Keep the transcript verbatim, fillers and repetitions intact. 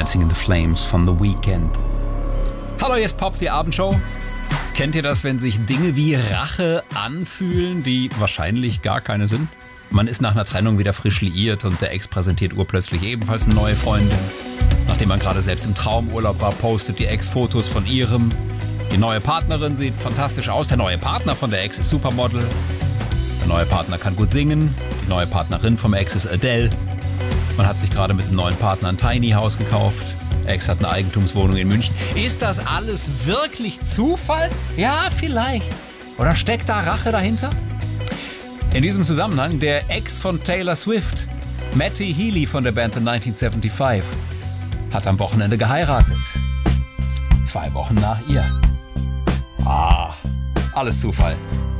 Dancing in the Flames von The Weeknd. Hallo, hier ist Pop, die Abendshow. Kennt ihr das, wenn sich Dinge wie Rache anfühlen, die wahrscheinlich gar keine sind? Man ist nach einer Trennung wieder frisch liiert und der Ex präsentiert urplötzlich ebenfalls eine neue Freundin. Nachdem man gerade selbst im Traumurlaub war, postet die Ex Fotos von ihrem. Die neue Partnerin sieht fantastisch aus. Der neue Partner von der Ex ist Supermodel. Der neue Partner kann gut singen. Die neue Partnerin vom Ex ist Adele. Man hat sich gerade mit dem neuen Partner ein Tiny House gekauft. Ex hat eine Eigentumswohnung in München. Ist das alles wirklich Zufall? Ja, vielleicht. Oder steckt da Rache dahinter? In diesem Zusammenhang der Ex von Taylor Swift, Matty Healy von der Band The neunzehnhundertfünfundsiebzig, hat am Wochenende geheiratet. Zwei Wochen nach ihr. Ah, alles Zufall.